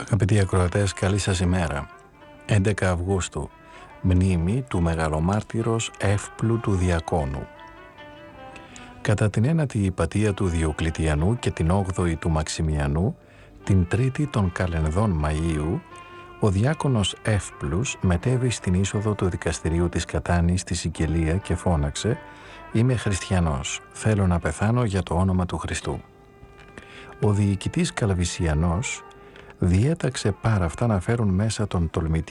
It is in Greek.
Αγαπητοί ακροατές, καλή σας ημέρα. 11 Αυγούστου, μνήμη του μεγαλομάρτυρος Εύπλου του Διακόνου. Κατά την ένατη υπατία του Διοκλητιανού και την 8η του Μαξιμιανού, την 3η των Καλενδών Μαΐου, ο διάκονος Εύπλους μετέβη στην είσοδο του δικαστηρίου της Κατάνης στη Σικελία και φώναξε «Είμαι χριστιανός, θέλω να πεθάνω για το όνομα του Χριστού». Ο διοικητής Καλαβησιανός διέταξε πάρα αυτά να φέρουν μέσα τον τολμητή